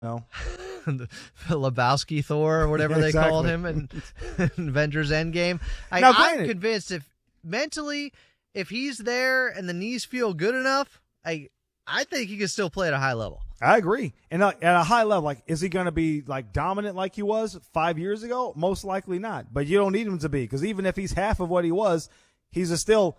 No. Lebowski Thor or whatever they Exactly. called him in Avengers Endgame. Now, I'm granted- convinced if he's there and the knees feel good enough, I think he can still play at a high level. I agree. And at a high level, like, is he going to be like dominant like he was 5 years ago? Most likely not. But you don't need him to be, because even if he's half of what he was, he's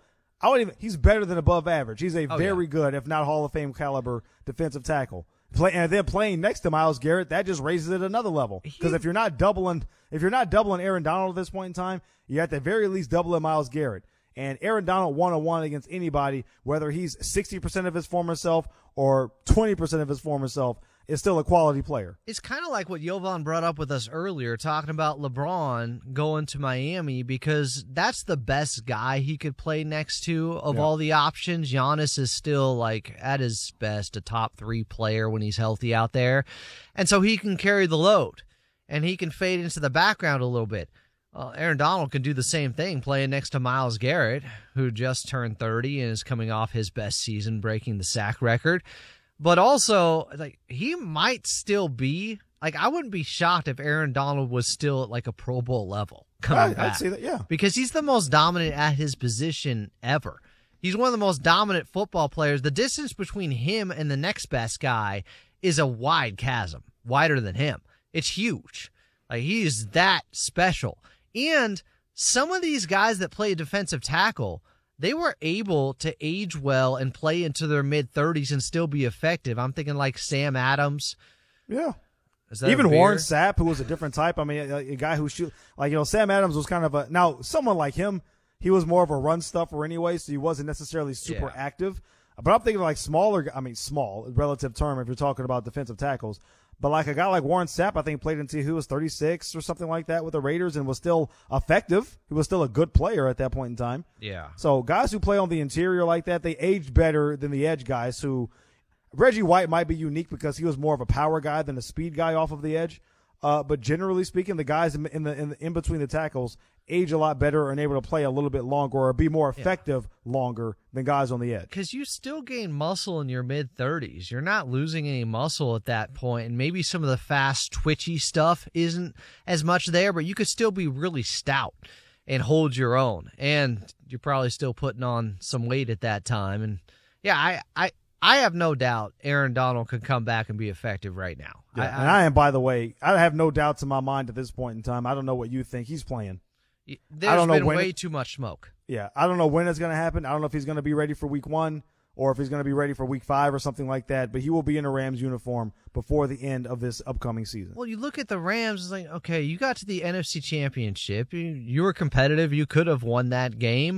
he's better than above average. He's a very good, if not Hall of Fame caliber defensive tackle. And then playing next to Myles Garrett, that just raises it another level. Because if you're not doubling Aaron Donald at this point in time, you have to at the very least double Myles Garrett. And Aaron Donald 1-on-1 against anybody, whether he's 60% of his former self or 20% of his former self, is still a quality player. It's kind of like what Jovan brought up with us earlier, talking about LeBron going to Miami, because that's the best guy he could play next to of all the options. Giannis is still, like, at his best, a top 3 player when he's healthy out there. And so he can carry the load, and he can fade into the background a little bit. Aaron Donald can do the same thing playing next to Myles Garrett, who just turned 30 and is coming off his best season, breaking the sack record. But also, like, he might still be, like, I wouldn't be shocked if Aaron Donald was still at, like, a Pro Bowl level coming back. I'd say that, yeah. Because he's the most dominant at his position ever. He's one of the most dominant football players. The distance between him and the next best guy is a wide chasm, wider than him. It's huge. Like, he is that special. And some of these guys that play defensive tackle, they were able to age well and play into their mid-30s and still be effective. I'm thinking like Sam Adams. Yeah. Is that Even a beer? Warren Sapp, who was a different type. I mean, a guy who Sam Adams was kind of now someone like him, he was more of a run stuffer anyway, so he wasn't necessarily super active. But I'm thinking like small, relative term if you're talking about defensive tackles. But like a guy like Warren Sapp, I think played until he was 36 or something like that with the Raiders and was still effective. He was still a good player at that point in time. Yeah. So guys who play on the interior like that, they age better than the edge guys who – Reggie White might be unique because he was more of a power guy than a speed guy off of the edge. But generally speaking, the guys in between the tackles age a lot better and able to play a little bit longer or be more effective longer than guys on the edge. Because you still gain muscle in your mid-30s. You're not losing any muscle at that point, and maybe some of the fast, twitchy stuff isn't as much there, but you could still be really stout and hold your own. And you're probably still putting on some weight at that time. And, yeah, I have no doubt Aaron Donald could come back and be effective right now. Yeah, and I am, by the way, I have no doubts in my mind at this point in time. I don't know what you think. He's playing. There's been way too much smoke. Yeah, I don't know when it's going to happen. I don't know if he's going to be ready for week 1 or if he's going to be ready for week 5 or something like that. But he will be in a Rams uniform before the end of this upcoming season. Well, you look at the Rams, it's like, okay, you got to the NFC Championship. You were competitive. You could have won that game.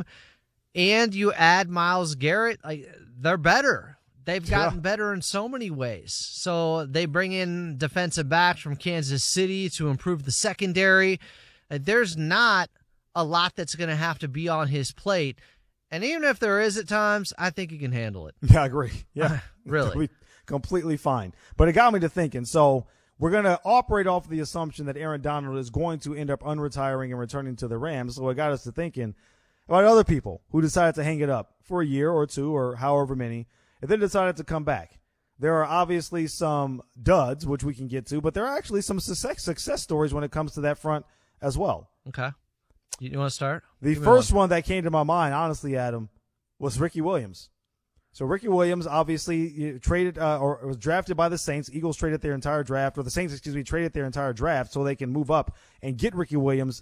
And you add Myles Garrett. Like, they're better. They've gotten better in so many ways. So they bring in defensive backs from Kansas City to improve the secondary. There's not a lot that's going to have to be on his plate. And even if there is at times, I think he can handle it. Yeah, I agree. Yeah, really. Completely fine. But it got me to thinking. So we're going to operate off the assumption that Aaron Donald is going to end up unretiring and returning to the Rams. So it got us to thinking about other people who decided to hang it up for a year or two or however many, and then decided to come back. There are obviously some duds, which we can get to, but there are actually some success stories when it comes to that front as well. Okay. You want to start? The first one that came to my mind, honestly, Adam, was Ricky Williams. So Ricky Williams obviously traded or was drafted by the Saints. Eagles traded their entire draft, or the Saints, traded their entire draft so they can move up and get Ricky Williams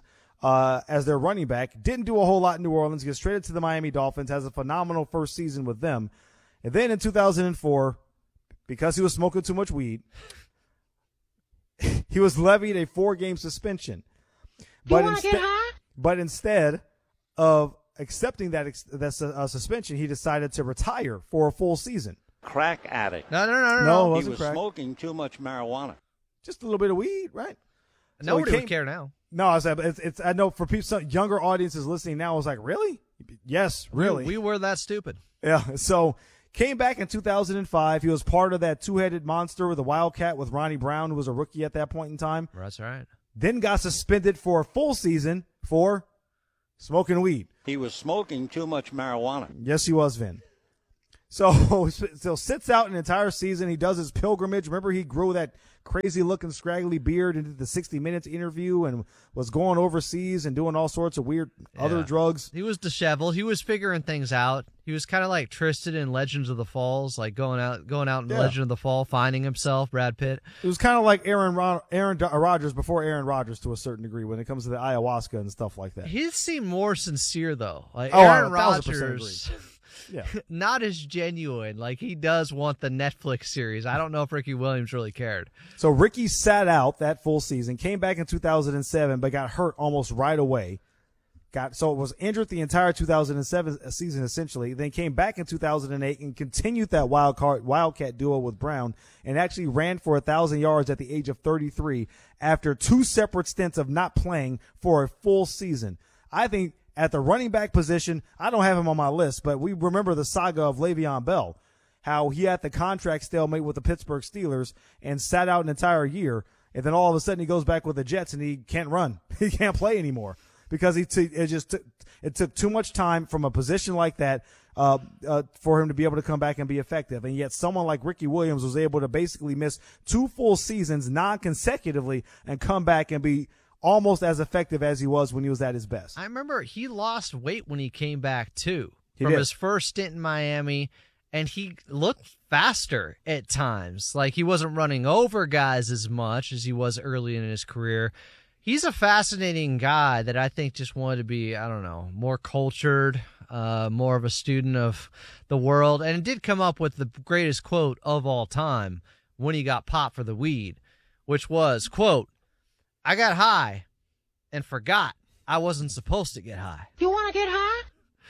as their running back. Didn't do a whole lot in New Orleans. Gets traded to the Miami Dolphins. Has a phenomenal first season with them. And then in 2004, because he was smoking too much weed, he was levied a 4-game suspension. But instead of accepting that suspension, he decided to retire for a full season. Crack addict. No. It He was crack. smoking too much marijuana. Just a little bit of weed, right? Nobody would care now. No, I know for people, some younger audiences listening now, it's like, really? Yes, really. We were that stupid. Yeah. So came back in 2005. He was part of that two-headed monster with the Wildcat with Ronnie Brown, who was a rookie at that point in time. That's right. Then got suspended for a full season for smoking weed. He was smoking too much marijuana. Yes, he was, Vin. So sits out an entire season. He does his pilgrimage. Remember, he grew that crazy looking scraggly beard and did the 60 Minutes interview and was going overseas and doing all sorts of weird other drugs. He was disheveled. He was figuring things out. He was kind of like Tristan in Legends of the Falls, like going out in Legend of the Fall, finding himself, Brad Pitt. It was kind of like Aaron Rodgers before Aaron Rodgers to a certain degree when it comes to the ayahuasca and stuff like that. He seemed more sincere, though. Like Aaron 1000% Rodgers, Yeah. not as genuine. Like, he does want the Netflix series. I don't know if Ricky Williams really cared. So Ricky sat out that full season, came back in 2007, but got hurt almost right away. So it was injured the entire 2007 season essentially, then came back in 2008 and continued that Wildcat duo with Brown and actually ran for 1,000 yards at the age of 33 after 2 separate stints of not playing for a full season. I think at the running back position, I don't have him on my list, but we remember the saga of Le'Veon Bell, how he had the contract stalemate with the Pittsburgh Steelers and sat out an entire year, and then all of a sudden he goes back with the Jets and he can't run. He can't play anymore. Because it took too much time from a position like that for him to be able to come back and be effective. And yet someone like Ricky Williams was able to basically miss 2 full seasons non-consecutively and come back and be almost as effective as he was when he was at his best. I remember he lost weight when he came back, too, He from did. his first stint in Miami, and he looked faster at times. Like, he wasn't running over guys as much as he was early in his career. He's a fascinating guy that I think just wanted to be, I don't know, more cultured, more of a student of the world. And it did come up with the greatest quote of all time when he got popped for the weed, which was, quote, "I got high and forgot I wasn't supposed to get high." You want to get high?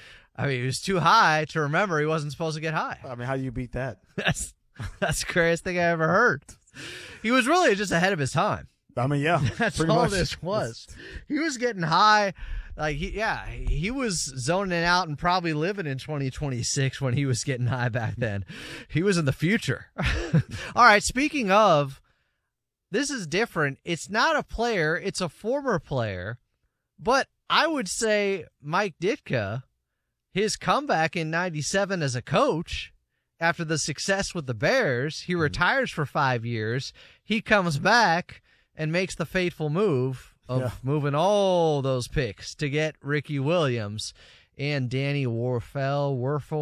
I mean, he was too high to remember he wasn't supposed to get high. I mean, how do you beat that? That's the greatest thing I ever heard. He was really just ahead of his time. I mean, yeah. That's pretty all much. this was. He was getting high. Like, he was zoning out and probably living in 2026 when he was getting high back then. He was in the future. All right, speaking of, this is different. It's not a player. It's a former player. But I would say Mike Ditka, his comeback in 97 as a coach, after the success with the Bears, he retires for 5 years. He comes back and makes the fateful move of moving all those picks to get Ricky Williams and Danny Werfel,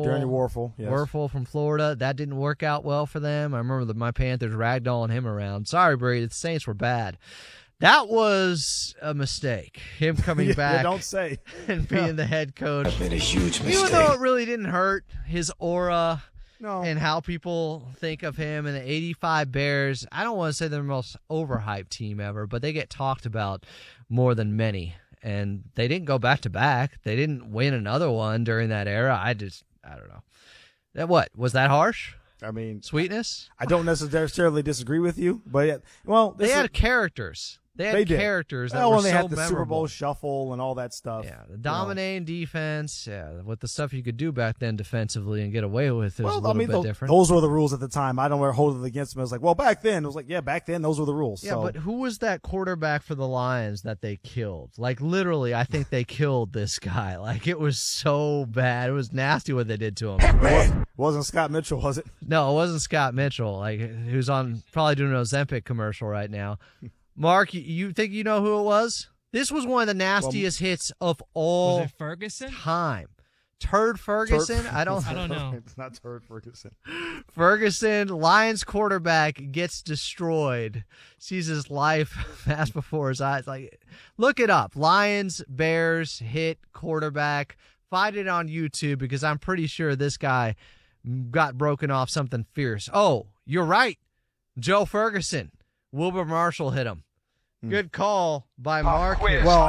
yes. Werfel from Florida. That didn't work out well for them. I remember that my Panthers ragdolling him around. Sorry, Brady, the Saints were bad. That was a mistake, him coming back don't say. and being the head coach. That's been a huge mistake. Even though it really didn't hurt his aura No. and how people think of him and the 85 Bears. I don't want to say they're the most overhyped team ever, but they get talked about more than many. And they didn't go back to back. They didn't win another one during that era. I don't know. What? Was that harsh? I mean, Sweetness? I don't necessarily disagree with you, but well, They had characters. They had did. characters that well, were when they so had the memorable. Super Bowl shuffle and all that stuff. Yeah, the dominating defense, with the stuff you could do back then defensively and get away with it was a little bit different. Those were the rules at the time. I don't want to hold it against them. It was like, well, back then, it was like, yeah, back then, those were the rules. Yeah, so. but who was that quarterback for the Lions that they killed? Like, literally, I think they killed this guy. Like, it was so bad. It was nasty what they did to him. It wasn't Scott Mitchell, was it? No, it wasn't Scott Mitchell. Like, who's on probably doing an Ozempic commercial right now. Mark, you think you know who it was? This was one of the nastiest hits of all Was it Ferguson? time. Turd Ferguson? I don't know. It's not Turd Ferguson. Ferguson, Lions quarterback, gets destroyed. Sees his life pass before his eyes. Like, look it up. Lions, Bears, hit, quarterback. Find it on YouTube because I'm pretty sure this guy got broken off something fierce. Oh, you're right. Joe Ferguson. Wilbur Marshall hit him. Good call by Mark. here. Well,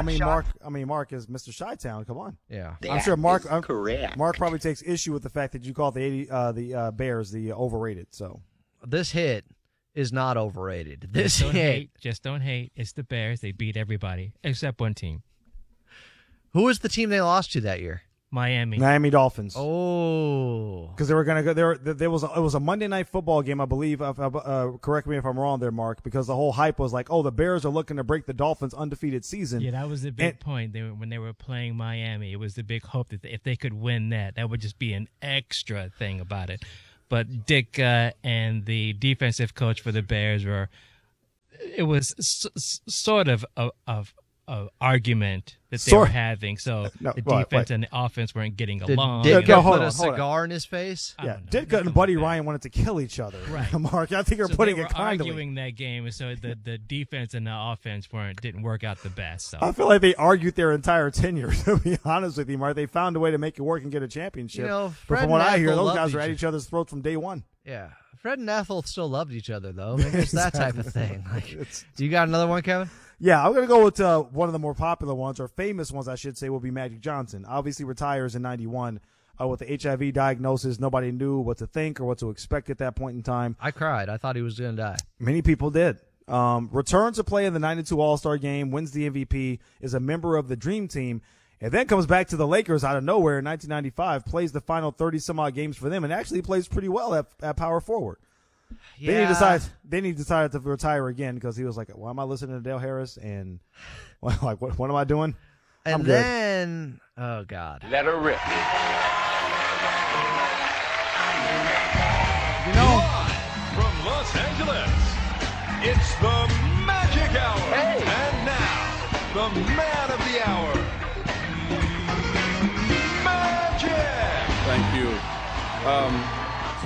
Mark is Mr. Chi-Town. Come on. Yeah. I'm sure Mark. correct. Mark probably takes issue with the fact that you called the Bears the overrated. So This hit is not overrated. This Just don't hit. hate. Just don't hate. It's the Bears. They beat everybody except one team, Who was the team they lost to that year? Miami. Miami Dolphins. Oh. Because they were going to go there. It was a Monday Night Football game, I believe. Correct me if I'm wrong there, Mark. Because the whole hype was like, oh, the Bears are looking to break the Dolphins' undefeated season. Yeah, that was the big point. When they were playing Miami, it was the big hope that if they could win that would just be an extra thing about it. But Dick and the defensive coach for the Bears were it was sort of a argument that they were having. So No, the right, defense right. and the offense weren't getting Did along. Ditka no, hold put on, a hold on. cigar in his face? I Yeah, don't know. Ditka and Nothing Buddy like that. Ryan wanted to kill each other. Right. Mark, I think you're So putting they were it kindly. arguing that game, and so the defense and the offense didn't work out the best. So I feel like they argued their entire tenure, to be honest with you, Mark. They found a way to make it work and get a championship. You know, but Fred from what and I hear, Ethel those guys loved were at each each other's throats from day one. Yeah. Fred and Ethel still loved each other, though. Maybe it's that type of thing. Like, you got another one, Kevin? Yeah, I'm going to go with one of the more popular ones, or famous ones, I should say, will be Magic Johnson. Obviously retires in 91 with the HIV diagnosis. Nobody knew what to think or what to expect at that point in time. I cried. I thought he was going to die. Many people did. Returns to play in the 92 All-Star game, wins the MVP, is a member of the Dream Team, and then comes back to the Lakers out of nowhere in 1995, plays the final 30-some-odd games for them, and actually plays pretty well at power forward. Yeah. Then he decided to retire again because he was like, "Why am I listening to Dale Harris? And what am I doing?" And I'm good. then, oh, God. Let her rip. You know, From Los Angeles, it's the Magic Hour. Hey. And now, the man of the hour, Magic. Thank you. so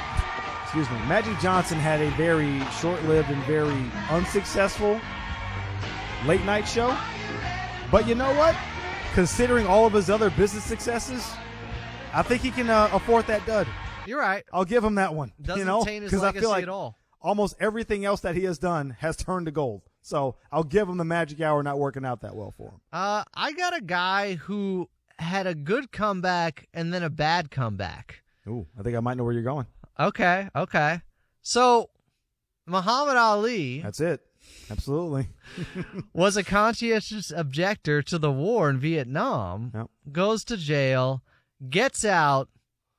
Magic Johnson had a very short-lived and very unsuccessful late-night show. But you know what? Considering all of his other business successes, I think he can afford that dud. You're right. I'll give him that one. Doesn't taint his because I legacy feel like at all. almost everything else that he has done has turned to gold. So I'll give him the Magic Hour not working out that well for him. I got a guy who had a good comeback and then a bad comeback. Ooh, I think I might know where you're going. Okay. So, Muhammad Ali That's it. Absolutely. was a conscientious objector to the war in Vietnam, Yep. goes to jail, gets out,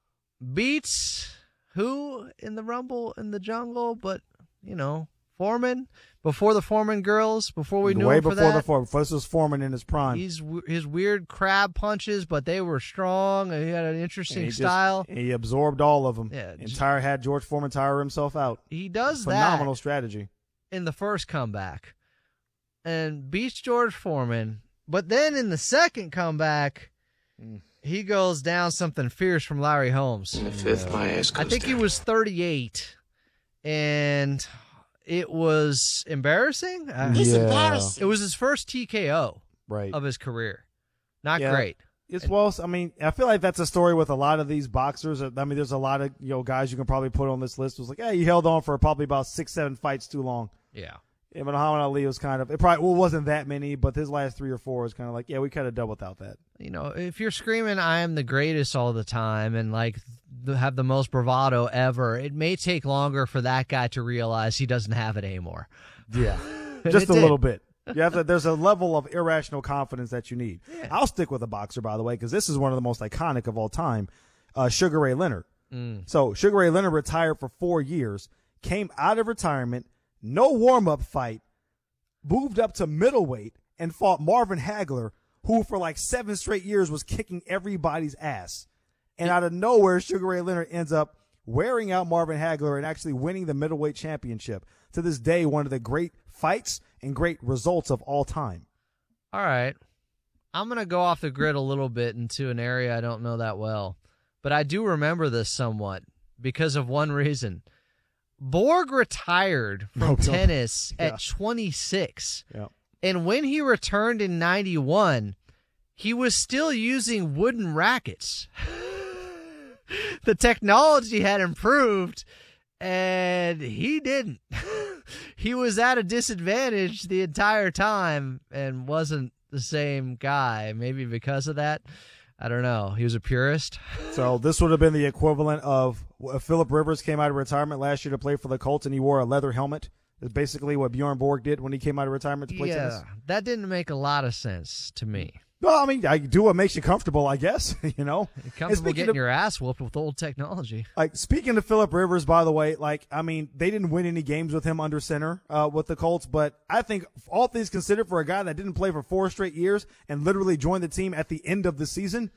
beats who in the Rumble in the Jungle? But, Foreman, before the Foreman girls, before we knew Way him for before that. before this was Foreman in his prime. His weird crab punches, but they were strong. And he had an interesting style. He absorbed all of them. Yeah, Had George Foreman tire himself out. He does Phenomenal that strategy. in the first comeback and beats George Foreman. But then in the second comeback, he goes down something fierce from Larry Holmes. In the fifth, my ass goes I think he down. was 38, and it was embarrassing. It was his first TKO Right. of his career. Not Yeah. great. I feel like that's a story with a lot of these boxers. I mean, there's a lot of guys you can probably put on this list. It was like, he held on for probably about 6-7 fights too long. Yeah. Yeah, but Muhammad Ali was it probably wasn't that many, but his last 3 or 4 was kind of like, we could have done without that. If you're screaming, I am the greatest all the time and have the most bravado ever, it may take longer for that guy to realize he doesn't have it anymore. Yeah, And just it a did. little bit. There's a level of irrational confidence that you need. Yeah. I'll stick with a boxer, by the way, because this is one of the most iconic of all time, Sugar Ray Leonard. So Sugar Ray Leonard retired for 4 years, came out of retirement, no warm-up fight, moved up to middleweight, and fought Marvin Hagler, who for 7 straight years was kicking everybody's ass. And out of nowhere, Sugar Ray Leonard ends up wearing out Marvin Hagler and actually winning the middleweight championship. To this day, one of the great fights and great results of all time. All right. I'm going to go off the grid a little bit into an area I don't know that well, but I do remember this somewhat because of one reason. Borg retired from tennis at 26. Yeah. And when he returned in 91, he was still using wooden rackets. The technology had improved, and he didn't. He was at a disadvantage the entire time and wasn't the same guy. Maybe because of that. I don't know. He was a purist. So this would have been the equivalent of Phillip Rivers came out of retirement last year to play for the Colts, and he wore a leather helmet. It's basically what Bjorn Borg did when he came out of retirement to play tennis. Yeah, that didn't make a lot of sense to me. Well, I mean, I do what makes you comfortable, I guess. Comfortable getting your ass whooped with old technology. Speaking of Phillip Rivers, by the way, they didn't win any games with him under center with the Colts, but I think all things considered, for a guy that didn't play for 4 straight years and literally joined the team at the end of the season,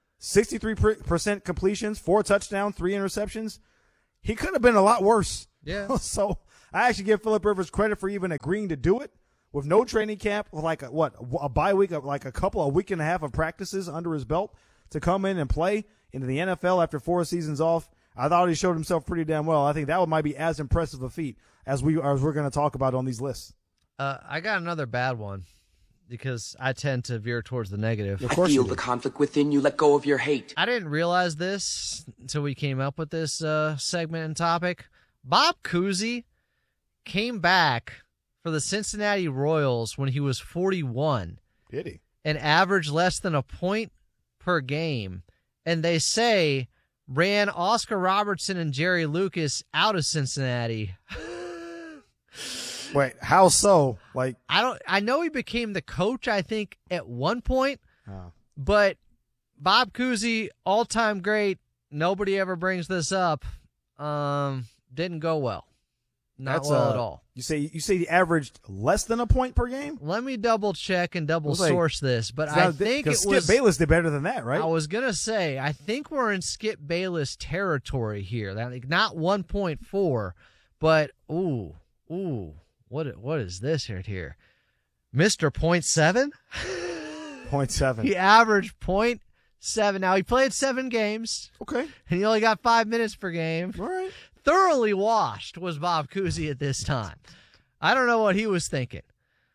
63% completions, 4 touchdowns, 3 interceptions, he could have been a lot worse. Yeah. So I actually give Phillip Rivers credit for even agreeing to do it with no training camp, with like a bye week, like a week and a half of practices under his belt to come in and play into the NFL after 4 seasons off. I thought he showed himself pretty damn well. I think that might be as impressive a feat as we're going to talk about on these lists. I got another bad one because I tend to veer towards the negative. Of course I feel the conflict within you. Let go of your hate. I didn't realize this until we came up with this segment and topic. Bob Cousy came back for the Cincinnati Royals when he was 41. Did he? And averaged less than a point per game. And they say ran Oscar Robertson and Jerry Lucas out of Cincinnati. Wait, how so? Like, I know he became the coach, I think, at one point, but Bob Cousy, all-time great. Nobody ever brings this up. Didn't go well. Not well at all. You say he averaged less than a point per game? Let me double check and double source this, but I think it was Skip Bayless did better than that, right? I was gonna say I think we're in Skip Bayless territory here. That not 1.4, but what is this right here, Mr. 0.7? 0.7. He averaged 0.7. Now he played 7 games. Okay, and he only got 5 minutes per game. All right. Thoroughly washed was Bob Cousy at this time. I don't know what he was thinking.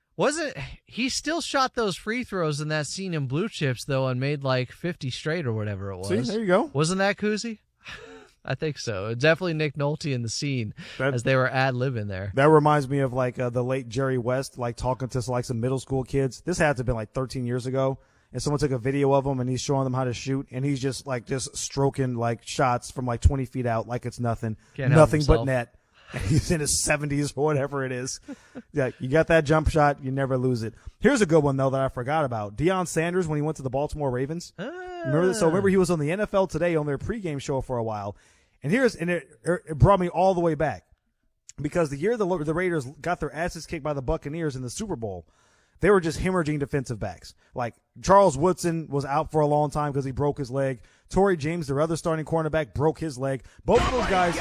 He still shot those free throws in that scene in Blue Chips, though, and made like 50 straight or whatever it was. See, there you go. Wasn't that Cousy? I think so. Definitely Nick Nolte in the scene as they were ad-libbing there. That reminds me of like the late Jerry West, like talking to like some middle school kids. This had to have been like 13 years ago. And someone took a video of him and he's showing them how to shoot. And he's just stroking like shots from like 20 feet out like it's nothing. Nothing but net. And he's in his 70s or whatever it is. Yeah, you got that jump shot, you never lose it. Here's a good one, though, that I forgot about. Deion Sanders when he went to the Baltimore Ravens. Remember this? So remember he was on the NFL Today on their pregame show for a while. And it brought me all the way back. Because the year the Raiders got their asses kicked by the Buccaneers in the Super Bowl, they were just hemorrhaging defensive backs. Like, Charles Woodson was out for a long time because he broke his leg. Torrey James, their other starting cornerback, broke his leg. Both of those guys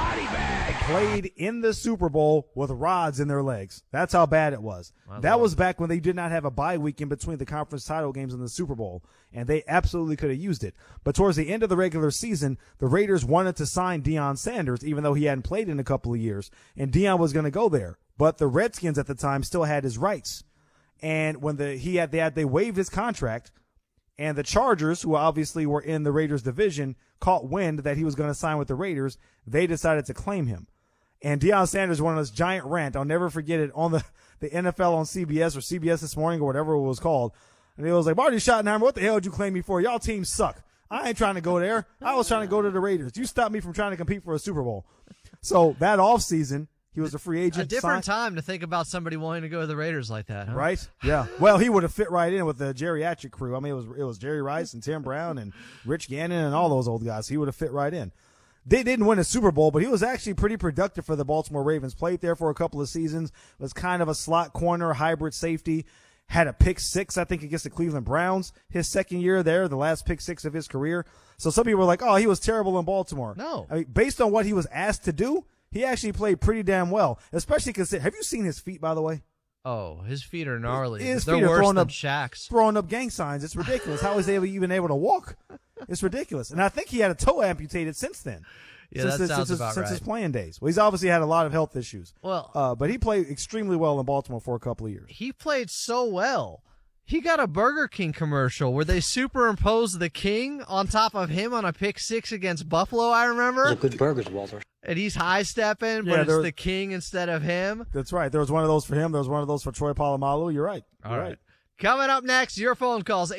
played in the Super Bowl with rods in their legs. That's how bad it was. That was back when they did not have a bye week in between the conference title games and the Super Bowl, and they absolutely could have used it. But towards the end of the regular season, the Raiders wanted to sign Deion Sanders, even though he hadn't played in a couple of years, and Deion was going to go there. But the Redskins at the time still had his rights. And when they waived his contract, and the Chargers, who obviously were in the Raiders division, caught wind that he was going to sign with the Raiders, they decided to claim him. And Deion Sanders went on this giant rant. I'll never forget it on the NFL on CBS or CBS This Morning or whatever it was called. And he was like, Marty Schottenheimer, what the hell did you claim me for? Y'all teams suck. I ain't trying to go there. I was trying to go to the Raiders. You stopped me from trying to compete for a Super Bowl. So that offseason, he was a free agent. A different time to think about somebody wanting to go to the Raiders like that, huh? Right? Yeah. Well, he would have fit right in with the geriatric crew. I mean, it was Jerry Rice and Tim Brown and Rich Gannon and all those old guys. He would have fit right in. They didn't win a Super Bowl, but he was actually pretty productive for the Baltimore Ravens. Played there for a couple of seasons. Was kind of a slot corner, hybrid safety. Had a pick 6, I think, against the Cleveland Browns his second year there, the last pick 6 of his career. So some people were like, oh, he was terrible in Baltimore. No. I mean, based on what he was asked to do, he actually played pretty damn well, especially because have you seen his feet, by the way? Oh, his feet are gnarly. His They're feet are worse throwing than up Shaq's. Throwing up gang signs. It's ridiculous. How is he even able to walk? It's ridiculous. And I think he had a toe amputated since then. Yeah, since his playing days. Well, he's obviously had a lot of health issues. Well, but he played extremely well in Baltimore for a couple of years. He played so well. He got a Burger King commercial where they superimposed the King on top of him on a pick 6 against Buffalo, I remember. Those are good burgers, Walter. And he's high-stepping, but it's the King instead of him. That's right. There was one of those for him. There was one of those for Troy Polamalu. You're right. All right. Coming up next, your phone calls,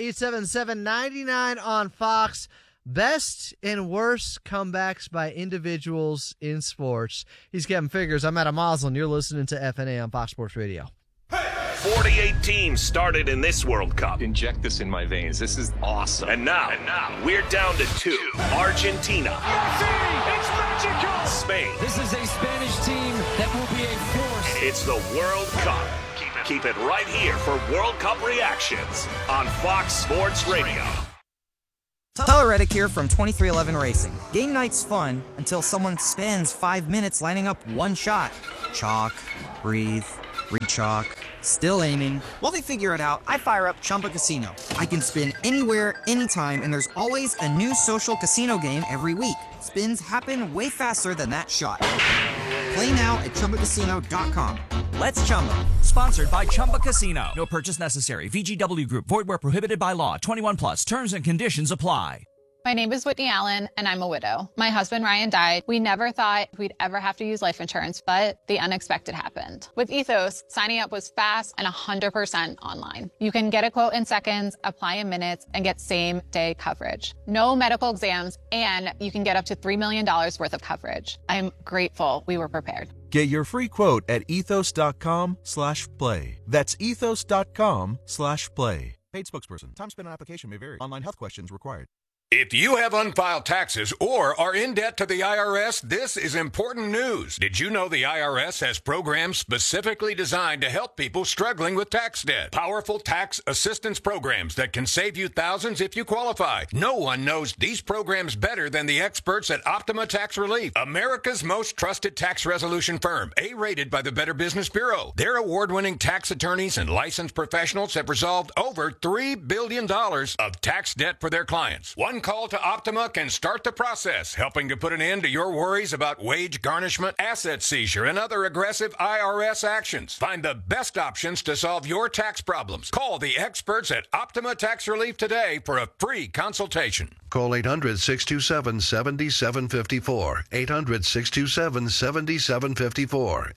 877-99 on Fox. Best and worst comebacks by individuals in sports. He's Kevin Figures. I'm Adam Moslin. You're listening to FNA on Fox Sports Radio. 48 teams started in this World Cup. Inject this in my veins. This is awesome. And now we're down to 2. Argentina. Messi! It's magical! Spain. This is a Spanish team that will be a force. It's the World Cup. Keep it right here for World Cup reactions on Fox Sports Radio. Tyler Reddick here from 2311 Racing. Game night's fun until someone spends 5 minutes lining up one shot. Chalk, breathe, rechalk, still aiming. While they figure it out, I fire up Chumba Casino. I can spin anywhere, anytime, and there's always a new social casino game every week. Spins happen way faster than that shot. Play now at ChumbaCasino.com. Let's Chumba. Sponsored by Chumba Casino. No purchase necessary. VGW Group. Void where prohibited by law. 21 plus. Terms and conditions apply. My name is Whitney Allen, and I'm a widow. My husband, Ryan, died. We never thought we'd ever have to use life insurance, but the unexpected happened. With Ethos, signing up was fast and 100% online. You can get a quote in seconds, apply in minutes, and get same-day coverage. No medical exams, and you can get up to $3 million worth of coverage. I'm grateful we were prepared. Get your free quote at ethos.com/play. That's ethos.com/play. Paid spokesperson. Time spent on application may vary. Online health questions required. If you have unfiled taxes or are in debt to the IRS, this is important news. Did you know the IRS has programs specifically designed to help people struggling with tax debt? Powerful tax assistance programs that can save you thousands if you qualify. No one knows these programs better than the experts at Optima Tax Relief, America's most trusted tax resolution firm, A-rated by the Better Business Bureau. Their award-winning tax attorneys and licensed professionals have resolved over $3 billion of tax debt for their clients. One call to Optima can start the process, helping to put an end to your worries about wage garnishment, asset seizure, and other aggressive IRS actions. Find the best options to solve your tax problems. Call the experts at Optima Tax Relief today for a free consultation. Call 800-627-7754. 800-627-7754.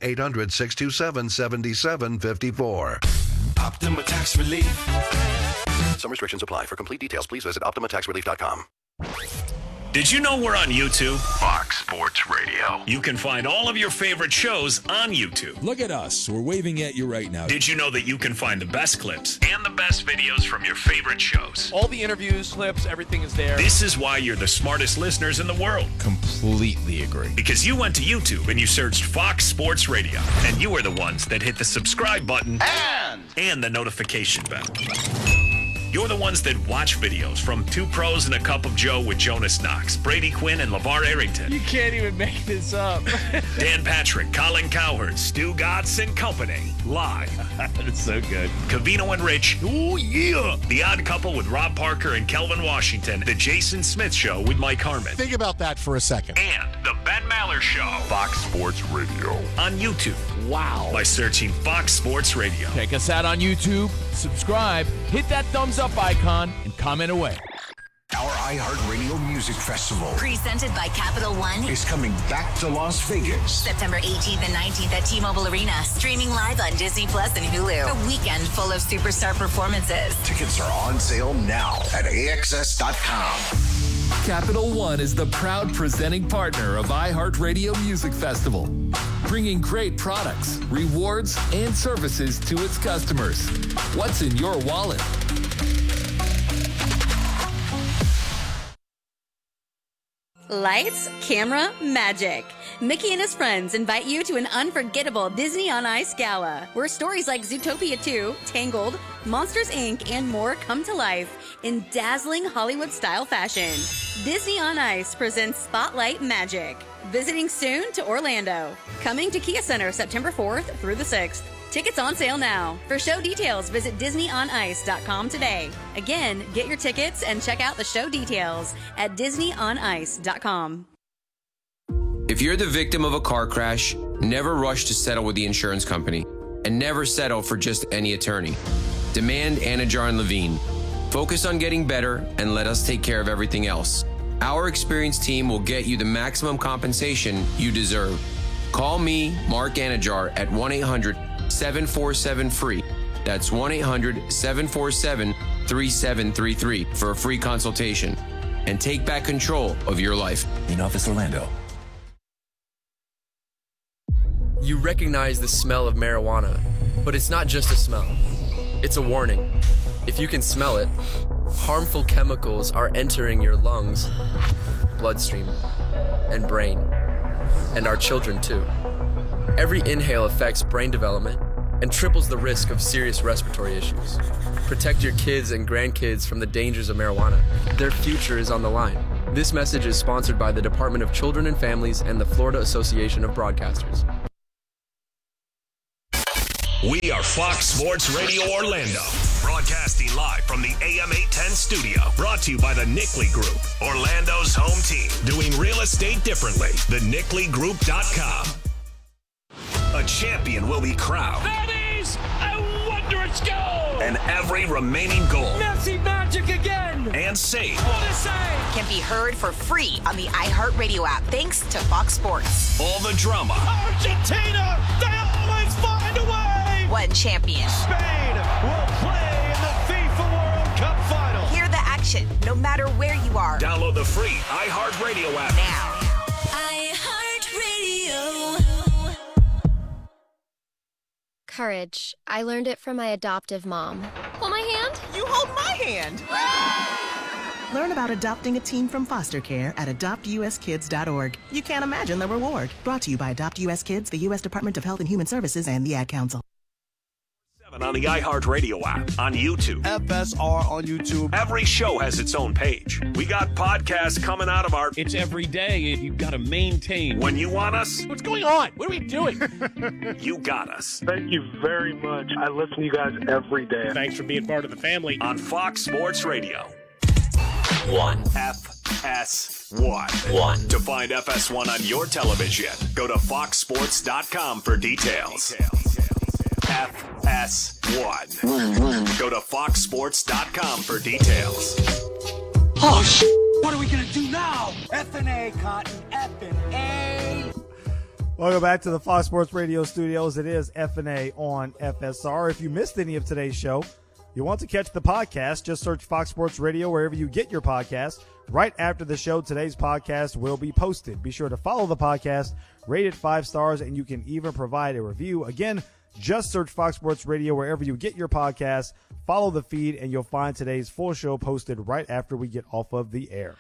800-627-7754. Optima Tax Relief. Some restrictions apply. For complete details, please visit OptimaTaxRelief.com. Did you know we're on YouTube? Fox Sports Radio. You can find all of your favorite shows on YouTube. Look at us. We're waving at you right now. Did you know that you can find the best clips and the best videos from your favorite shows? All the interviews, clips, everything is there. This is why you're the smartest listeners in the world. Completely agree. Because you went to YouTube and you searched Fox Sports Radio. And you were the ones that hit the subscribe button and the notification bell. You're the ones that watch videos from Two Pros and a Cup of Joe with Jonas Knox, Brady Quinn, and LeVar Arrington. You can't even make this up. Dan Patrick, Colin Cowherd, Stu Gatz and Company. Live. That's so good. Cavino and Rich. Oh, yeah. The Odd Couple with Rob Parker and Kelvin Washington. The Jason Smith Show with Mike Harmon. Think about that for a second. And the Ben Maller Show. Fox Sports Radio. On YouTube. Wow. By searching Fox Sports Radio. Check us out on YouTube. Subscribe. Hit that thumbs up icon and comment away. Our iHeartRadio Music Festival, presented by Capital One, is coming back to Las Vegas. September 18th and 19th at T-Mobile Arena. Streaming live on Disney Plus and Hulu. A weekend full of superstar performances. Tickets are on sale now at AXS.com. Capital One is the proud presenting partner of iHeartRadio Music Festival, bringing great products, rewards, and services to its customers. What's in your wallet? Lights, camera, magic. Mickey and his friends invite you to an unforgettable Disney on Ice gala, where stories like Zootopia 2, Tangled, Monsters, Inc., and more come to life in dazzling Hollywood-style fashion. Disney on Ice presents Spotlight Magic. Visiting soon to Orlando. Coming to Kia Center September 4th through the 6th. Tickets on sale now. For show details, visit DisneyOnIce.com today. Again, get your tickets and check out the show details at DisneyOnIce.com. If you're the victim of a car crash, never rush to settle with the insurance company, and never settle for just any attorney. Demand Anajar and Levine. Focus on getting better and let us take care of everything else. Our experienced team will get you the maximum compensation you deserve. Call me, Mark Anajar, at 1-800-747-FREE. That's 1-800-747-3733 for a free consultation. And take back control of your life. In Office Orlando. You recognize the smell of marijuana, but it's not just a smell. It's a warning. If you can smell it, harmful chemicals are entering your lungs, bloodstream, and brain. And our children, too. Every inhale affects brain development and triples the risk of serious respiratory issues. Protect your kids and grandkids from the dangers of marijuana. Their future is on the line. This message is sponsored by the Department of Children and Families and the Florida Association of Broadcasters. We are Fox Sports Radio Orlando, broadcasting live from the AM 810 studio. Brought to you by the Nickley Group, Orlando's home team. Doing real estate differently. TheNickleyGroup.com. A champion will be crowned. That is a wondrous goal! And every remaining goal. Messi magic again! And save. What a save! Can be heard for free on the iHeartRadio app, thanks to Fox Sports. All the drama. Argentina! They always find a way! One champion. Spain will play in the FIFA World Cup final. Hear the action, no matter where you are. Download the free iHeartRadio app now. Courage. I learned it from my adoptive mom. Hold my hand. You hold my hand. Learn about adopting a teen from foster care at adoptuskids.org. You can't imagine the reward. Brought to you by Adopt US Kids, the U.S. Department of Health and Human Services, and the Ad Council. On the iHeartRadio app, on YouTube. FSR on YouTube. Every show has its own page. We got podcasts coming out of our... It's every day. You've got to maintain. When you want us... What's going on? What are we doing? You got us. Thank you very much. I listen to you guys every day. Thanks for being part of the family. On Fox Sports Radio. 1. FS1. To find FS1 on your television, go to foxsports.com for details. FS1. Go to foxsports.com for details. Oh, what are we going to do now? F&A, Cotton. F&A. Welcome back to the Fox Sports Radio studios. It is F&A on FSR. If you missed any of today's show, you want to catch the podcast, just search Fox Sports Radio wherever you get your podcast. Right after the show, today's podcast will be posted. Be sure to follow the podcast, rate it 5 stars, and you can even provide a review. Again, just search Fox Sports Radio wherever you get your podcast. Follow the feed, and you'll find today's full show posted right after we get off of the air.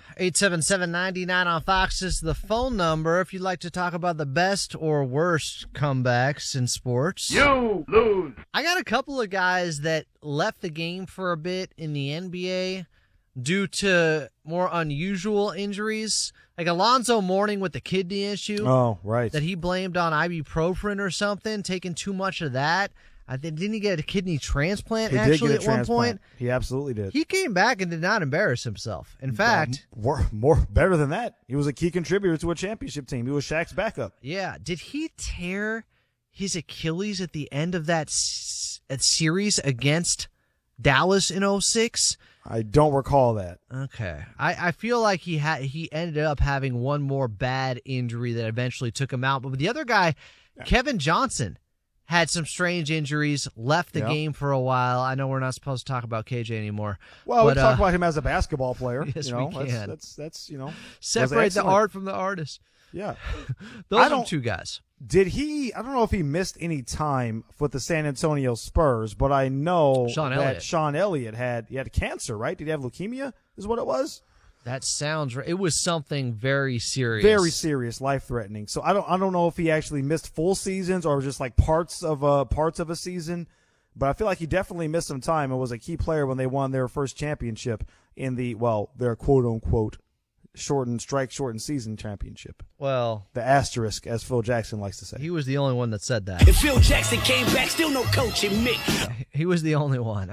877-99 on Fox is the phone number if you'd like to talk about the best or worst comebacks in sports. You lose. I got a couple of guys that left the game for a bit in the NBA due to more unusual injuries. Like Alonzo Mourning with the kidney issue. Oh, right. That he blamed on ibuprofen or something, taking too much of that. Didn't he get a kidney transplant at one point? He absolutely did. He came back and did not embarrass himself. In fact, more better than that. He was a key contributor to a championship team. He was Shaq's backup. Yeah. Did he tear his Achilles at the end of that series against Dallas in 2006? I don't recall that. Okay. I feel like he ended up having one more bad injury that eventually took him out. But the other guy, Kevin Johnson, had some strange injuries, left the game for a while. I know we're not supposed to talk about KJ anymore. Well, we talk about him as a basketball player. Yes, we can. That's separate the art from the artist. Yeah. Those are two guys. Did he, I don't know if he missed any time with the San Antonio Spurs, but I know that Sean Elliott had cancer, right? Did he have leukemia is what it was? That sounds right. It was something very serious. Very serious, life-threatening. So I don't know if he actually missed full seasons or just like parts of a season, but I feel like he definitely missed some time and was a key player when they won their first championship in their quote-unquote shortened season championship. Well, the asterisk, as Phil Jackson likes to say. He was the only one that said that. If Phil Jackson came back, still no coaching Mick. He was the only one.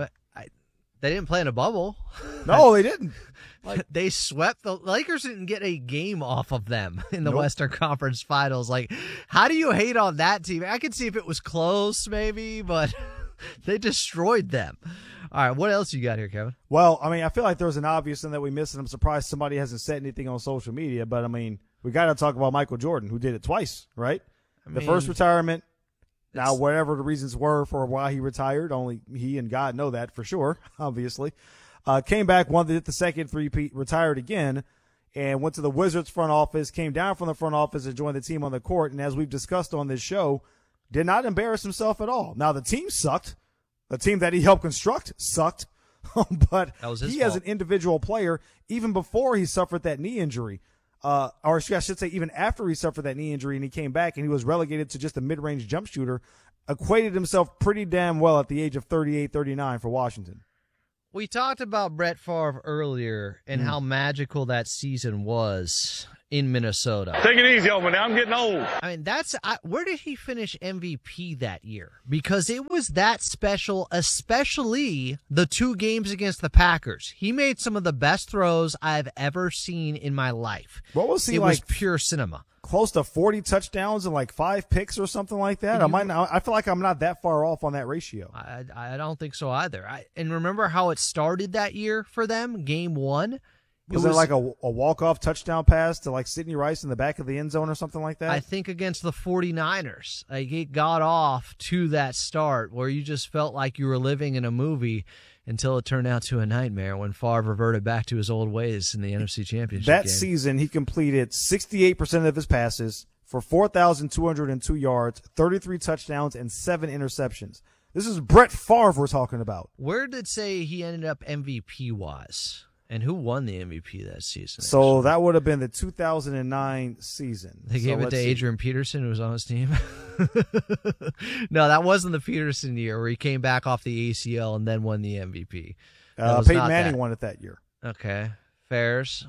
They didn't play in a bubble. No, they didn't. They swept the Lakers. Didn't get a game off of them in the Western Conference Finals. Like, how do you hate on that team? I could see if it was close, maybe, but they destroyed them. All right, what else you got here, Kevin? Well, I mean, I feel like there was an obvious thing that we missed, and I'm surprised somebody hasn't said anything on social media. But I mean, we got to talk about Michael Jordan, who did it twice, right? The first retirement. Now, whatever the reasons were for why he retired, only he and God know that for sure, obviously. Came back, won the second three-peat, retired again, and went to the Wizards front office, came down from the front office and joined the team on the court. And as we've discussed on this show, did not embarrass himself at all. Now, the team sucked. The team that he helped construct sucked. But he, as an individual player, even before he suffered that knee injury, or I should say even after he suffered that knee injury and he came back and he was relegated to just a mid-range jump shooter, equated himself pretty damn well at the age of 38, 39 for Washington. We talked about Brett Favre earlier and how magical that season was in Minnesota. Take it easy over there. I'm getting old. I mean, where did he finish MVP that year? Because it was that special, especially the 2 games against the Packers. He made some of the best throws I've ever seen in my life. What was he It like? was pure cinema. Close to 40 touchdowns and like 5 picks or something like that. I feel like I'm not that far off on that ratio. I don't think so either. And remember how it started that year for them? Game 1? Was it like a walk-off touchdown pass to like Sidney Rice in the back of the end zone or something like that? I think against the 49ers. Like it got off to that start where you just felt like you were living in a movie until it turned out to a nightmare when Favre reverted back to his old ways in the NFC Championship That game. season, he completed 68% of his passes for 4,202 yards, 33 touchdowns, and 7 interceptions. This is Brett Favre we're talking about. Where did it say he ended up MVP-wise? And who won the MVP that season? So actually? that would have been the 2009 season. They gave it to Adrian Peterson, who was on his team. No, that wasn't the Peterson year where he came back off the ACL and then won the MVP. Peyton Manning won it that year. Okay, fairs.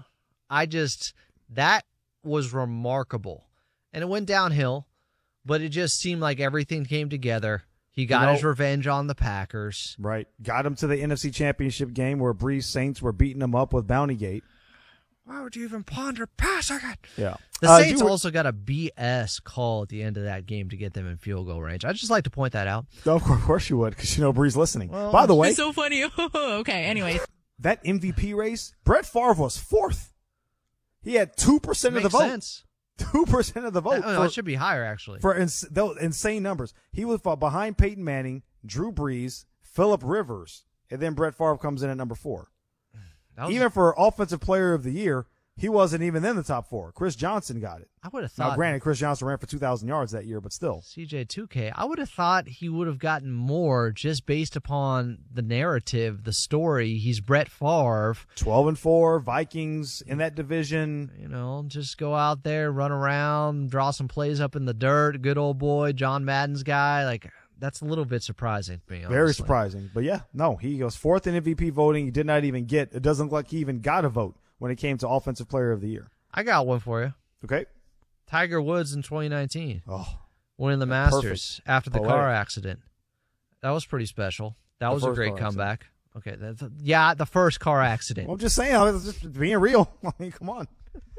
That was remarkable. And it went downhill, but it just seemed like everything came together. He got his revenge on the Packers. Right. Got him to the NFC Championship game where Breeze Saints were beating him up with Bounty Gate. Why would you even ponder passing it? Yeah. The Saints also got a BS call at the end of that game to get them in field goal range. I'd just like to point that out. No, of course you would, because you know Breeze listening. Well, by the way. It's so funny. Okay, anyways. That MVP race, Brett Favre was 4th. He had 2% of the vote. Sense. 2% of the vote. No, it should be higher, actually. For insane numbers. He was behind Peyton Manning, Drew Brees, Phillip Rivers, and then Brett Favre comes in at number 4. Even for Offensive Player of the Year, he wasn't even in the top 4. Chris Johnson got it. I would have thought. Now, granted, Chris Johnson ran for 2,000 yards that year, but still. CJ2K, I would have thought he would have gotten more just based upon the narrative, the story. He's Brett Favre. 12-4, Vikings in that division. You know, just go out there, run around, draw some plays up in the dirt. Good old boy, John Madden's guy. Like, that's a little bit surprising to me, honestly. Very surprising. But yeah, no, he goes 4th in MVP voting. He did not even get, it doesn't look like he even got a vote when it came to Offensive Player of the Year. I got one for you. Okay. Tiger Woods in 2019. Oh. Winning the Masters after the car Poetic. accident. That was pretty special. That was a first great car comeback. Okay. The first car accident. Well, I'm just saying, I was just being real. I mean, come on.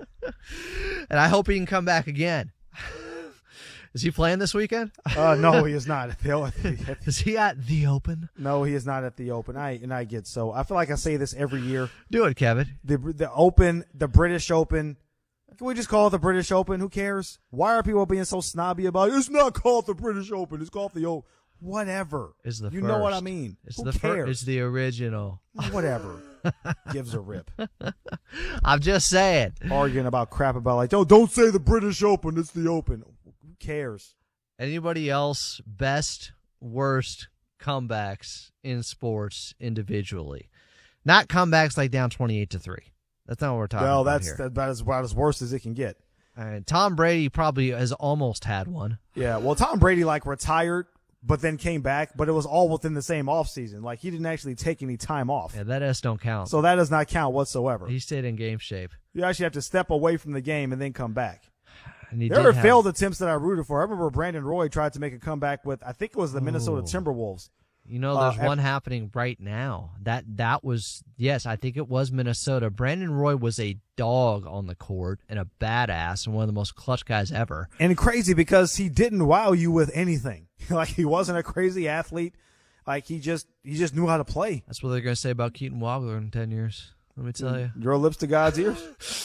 And I hope he can come back again. Is he playing this weekend? No, he is not. Is he at the Open? No, he is not at the Open. I get so. I feel like I say this every year. Do it, Kevin. The Open, the British Open. Can we just call it the British Open? Who cares? Why are people being so snobby about it? It's not called the British Open. It's called the Open. Whatever. It's the you first. know what I mean. Who cares? It's the original. Whatever. Gives a rip. I'm just saying. Arguing about crap about like, don't say the British Open. It's the Open. Who cares? Anybody else best, worst comebacks in sports individually? Not comebacks like down 28-3. That's not what we're talking about here. No, that's about as worse as it can get. All right, Tom Brady probably has almost had one. Yeah, well, Tom Brady retired, but then came back, but it was all within the same offseason. Like, he didn't actually take any time off. Yeah, that S don't count. So that does not count whatsoever. He stayed in game shape. You actually have to step away from the game and then come back. And he there were failed attempts that I rooted for. I remember Brandon Roy tried to make a comeback with, I think it was the Minnesota Timberwolves. You know, there's one happening right now. That was, yes, I think it was Minnesota. Brandon Roy was a dog on the court and a badass and one of the most clutch guys ever. And crazy because he didn't wow you with anything. Like, he wasn't a crazy athlete. Like, he just knew how to play. That's what they're going to say about Keaton Wagler in 10 years. Let me tell you. Your lips to God's ears?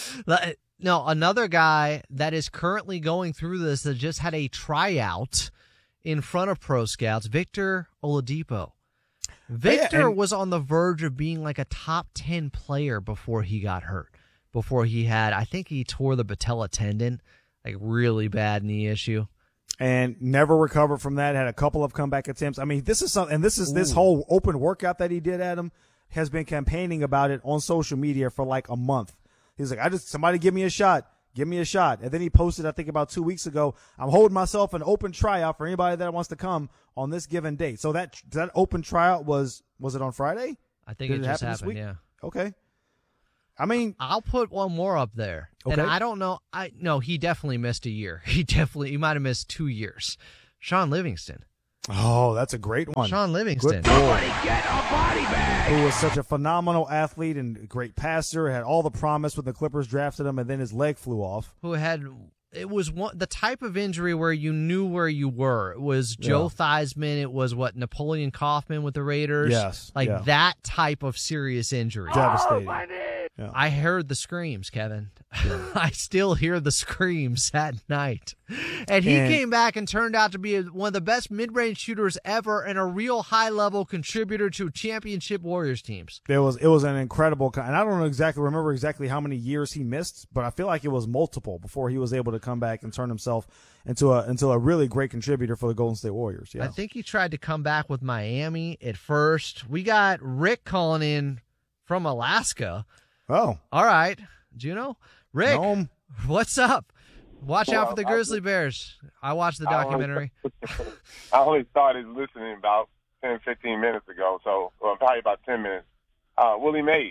No, another guy that is currently going through this that just had a tryout in front of pro scouts, Victor Oladipo. Victor was on the verge of being like a top 10 player before he got hurt. Before he had, I think he tore the patella tendon, like really bad knee issue. And never recovered from that, had a couple of comeback attempts. I mean, this is something, and this whole open workout that he did, Adam, has been campaigning about it on social media for like a month. He's like, somebody give me a shot. Give me a shot. And then he posted, I think about 2 weeks ago, I'm holding myself an open tryout for anybody that wants to come on this given date. So that open tryout was it on Friday? I think Did it it just happen this happened, week? yeah. Okay. I mean, I'll put one more up there. Okay. And I don't know. No, he definitely missed a year. He might have missed 2 years. Sean Livingston. Oh, that's a great one. Sean Livingston. Somebody get a body bag. Who was such a phenomenal athlete and a great passer, had all the promise when the Clippers drafted him, and then his leg flew off. It was the type of injury where you knew where you were. It was Joe Theismann. It was Napoleon Kaufman with the Raiders. Yes. That type of serious injury. Devastating. Yeah. I heard the screams, Kevin. Yeah. I still hear the screams at night. And he came back and turned out to be one of the best mid-range shooters ever and a real high-level contributor to championship Warriors teams. It was an incredible, and I don't remember exactly how many years he missed, but I feel like it was multiple before he was able to come back and turn himself into a really great contributor for the Golden State Warriors. Yeah. I think he tried to come back with Miami at first. We got Rick calling in from Alaska. Oh. All right. Juno? Rick, what's up? Watch out for the Grizzly Bears. I watched the documentary. I only started listening about 10, 15 minutes ago, probably about 10 minutes. Willie Mays.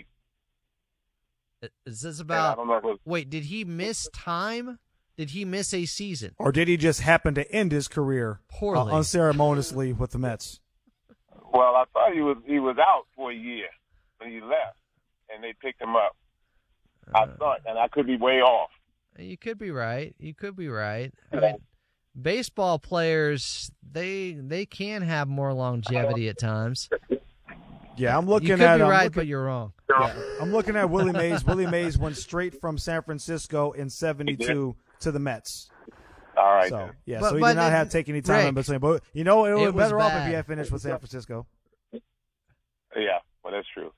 Is this about... Wait, did he miss time? Did he miss a season? Or did he just happen to end his career poorly, unceremoniously with the Mets? Well, I thought he was out for a year when he left. And they picked him up. I thought, and I could be way off. You could be right. I mean, baseball players, they can have more longevity at times. Yeah, I'm looking at. You could be right, but you're wrong. Yeah, I'm looking at Willie Mays. Willie Mays went straight from San Francisco in '72 to the Mets. All right. So he did not have to take any time in between. But it was better off if he had finished with San Francisco. Yeah, well, that's true.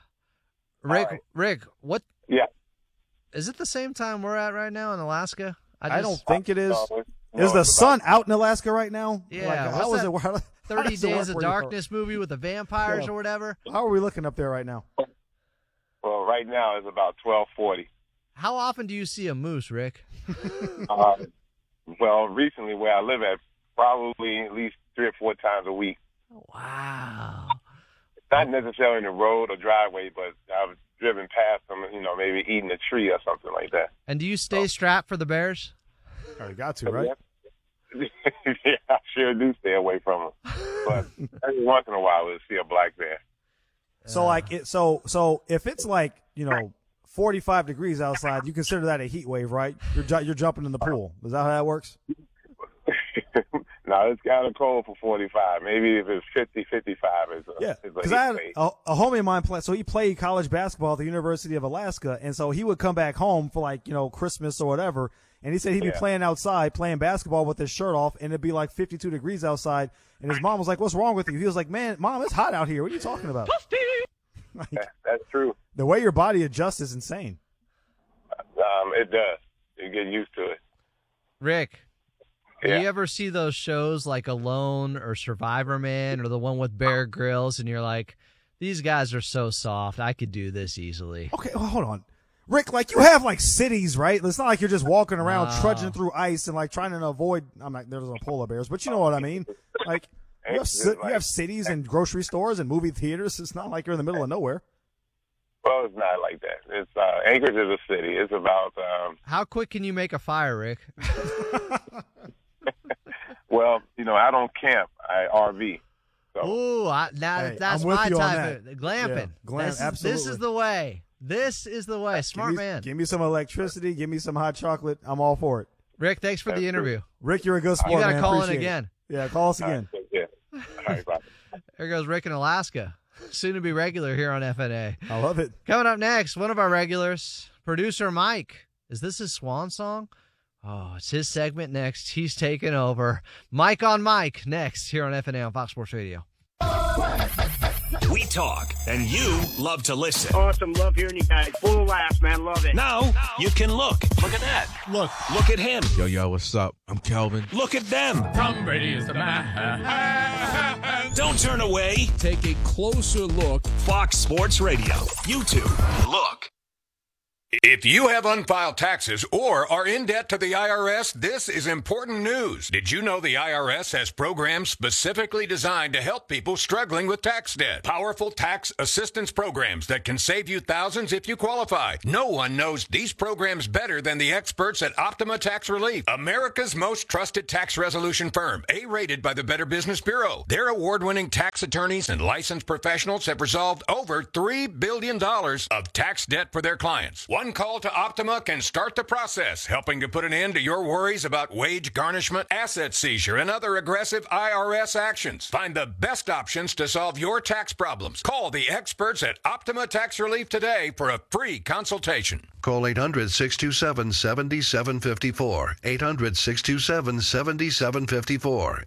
Rick, what? Yeah. Is it the same time we're at right now in Alaska? I don't think it is. Is the sun out in Alaska right now? Yeah. How is it? 30 Days of Darkness movie with the vampires or whatever? How are we looking up there right now? Well, right now it's about 12:40. How often do you see a moose, Rick? Well, recently where I live at, probably at least 3 or 4 times a week. Wow. Not necessarily in the road or driveway, but I've driven past them, maybe eating a tree or something like that. And do you stay strapped for the Bears? Oh, you got to, right? Yeah, I sure do stay away from them. But every once in a while, we'll see a black bear. So so if it's 45 degrees outside, you consider that a heat wave, right? You're jumping in the pool. Is that how that works? No, it's kind of cold for 45. Maybe if it's 50, 55 because I had a homie of mine so he played college basketball at the University of Alaska, and so he would come back home for Christmas or whatever, and he said he'd be playing outside, playing basketball with his shirt off, and it'd be 52 degrees outside, and his mom was like, "What's wrong with you?" He was like, "Man, Mom, it's hot out here. What are you talking about?" That's true. The way your body adjusts is insane. It does. You get used to it. Rick. Do you ever see those shows like Alone or Survivor Man or the one with Bear Grylls, and you're like, these guys are so soft. I could do this easily. Okay, well, hold on. Rick, you have cities, right? It's not like you're just walking around trudging through ice and trying to avoid. There's no polar bears, but you know what I mean. You have cities and grocery stores and movie theaters. It's not like you're in the middle of nowhere. Well, it's not like that. It's Anchorage is a city. It's about. How quick can you make a fire, Rick? Well, I don't camp. I RV. So. Ooh, that's my type of glamping. Yeah, absolutely. This is the way. This is the way. Smart man. Give me some electricity. Give me some hot chocolate. I'm all for it. Rick, thanks for the interview. Rick, you're a good sport, man. You got to call in Appreciate again. Yeah, call us again. Yeah. All right, bye. There goes Rick in Alaska. Soon to be regular here on FNA. I love it. Coming up next, one of our regulars, producer Mike. Is this his swan song? Oh, it's his segment next. He's taking over. Mike on Mike next here on FNA on Fox Sports Radio. We talk, and you love to listen. Awesome. Love hearing you guys. Full of laughs, man. Love it. Now you can look. Look at that. Look at him. Yo, what's up? I'm Kelvin. Look at them. Tom Brady is the man. Don't turn away. Take a closer look. Fox Sports Radio. YouTube. Look. If you have unfiled taxes or are in debt to the IRS, this is important news. Did you know the IRS has programs specifically designed to help people struggling with tax debt? Powerful tax assistance programs that can save you thousands if you qualify. No one knows these programs better than the experts at Optima Tax Relief, America's most trusted tax resolution firm, A-rated by the Better Business Bureau. Their award-winning tax attorneys and licensed professionals have resolved over $3 billion of tax debt for their clients. One call to Optima can start the process, helping to put an end to your worries about wage garnishment, asset seizure, and other aggressive IRS actions. Find the best options to solve your tax problems. Call the experts at Optima Tax Relief today for a free consultation. Call 800-627-7754. 800-627-7754.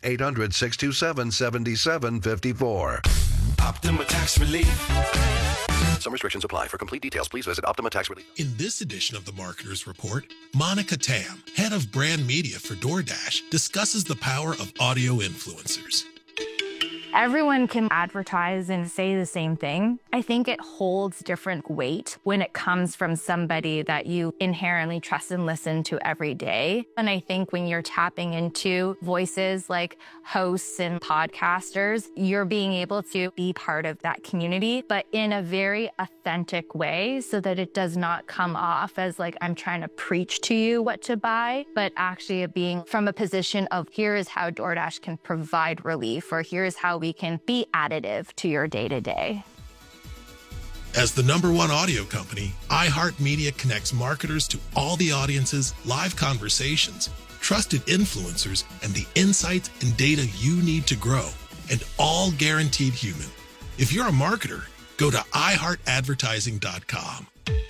800-627-7754. Optima Tax Relief. Some restrictions apply. For complete details, please visit Optima Tax Relief. In this edition of the Marketer's Report, Monica Tam, head of brand media for DoorDash, discusses the power of audio influencers. Everyone can advertise and say the same thing. I think it holds different weight when it comes from somebody that you inherently trust and listen to every day. And I think when you're tapping into voices like hosts and podcasters, you're being able to be part of that community, but in a very authentic way so that it does not come off as like I'm trying to preach to you what to buy, but actually being from a position of here is how DoorDash can provide relief, or here is how we can be additive to your day-to-day. As the #1 audio company, iHeartMedia connects marketers to all the audiences, live conversations, trusted influencers, and the insights and data you need to grow, and all guaranteed human. If you're a marketer, go to iHeartAdvertising.com.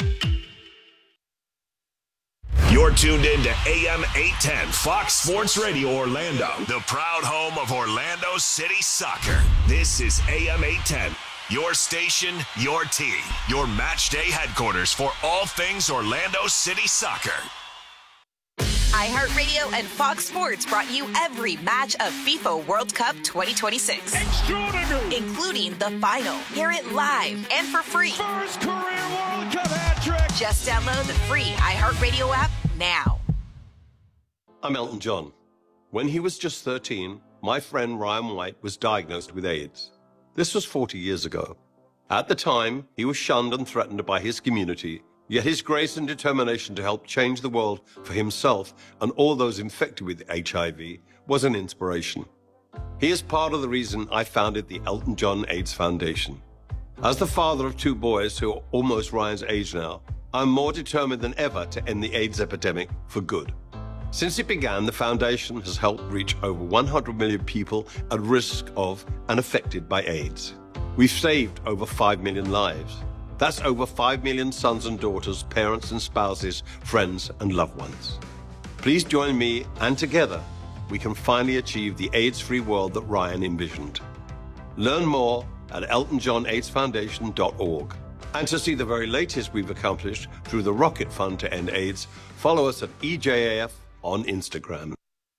You're tuned in to AM 810 Fox Sports Radio Orlando, the proud home of Orlando City Soccer. This is AM 810, your station, your team, your match day headquarters for all things Orlando City Soccer. iHeartRadio and Fox Sports brought you every match of FIFA World Cup 2026. Extraordinary! Including the final. Hear it live and for free. First career World Cup hat trick! Just download the free iHeartRadio app now. I'm Elton John. When he was just 13, my friend Ryan White was diagnosed with AIDS. This was 40 years ago. At the time, he was shunned and threatened by his community, yet his grace and determination to help change the world for himself and all those infected with HIV was an inspiration. He is part of the reason I founded the Elton John AIDS Foundation. As the father of 2 boys who are almost Ryan's age now, I'm more determined than ever to end the AIDS epidemic for good. Since it began, the foundation has helped reach over 100 million people at risk of and affected by AIDS. We've saved over 5 million lives. That's over 5 million sons and daughters, parents and spouses, friends and loved ones. Please join me, and together we can finally achieve the AIDS-free world that Ryan envisioned. Learn more at eltonjohnaidsfoundation.org. And to see the very latest we've accomplished through the Rocket Fund to End AIDS, follow us at EJAF on Instagram.